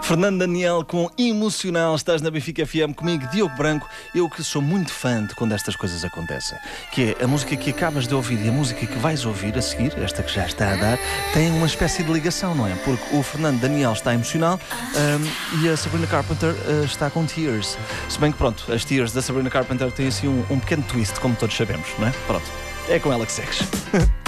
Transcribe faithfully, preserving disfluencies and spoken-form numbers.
Fernando Daniel com Emocional, estás na Benfica F M comigo, Diogo Branco. Eu que sou muito fã de quando estas coisas acontecem, que é a música que acabas de ouvir e a música que vais ouvir a seguir, esta que já está a dar, tem uma espécie de ligação, não é? Porque o Fernando Daniel está emocional um, e a Sabrina Carpenter uh, está com Tears. Se bem que pronto, as Tears da Sabrina Carpenter têm assim um, um pequeno twist, como todos sabemos, não é? Pronto, é com ela que segues.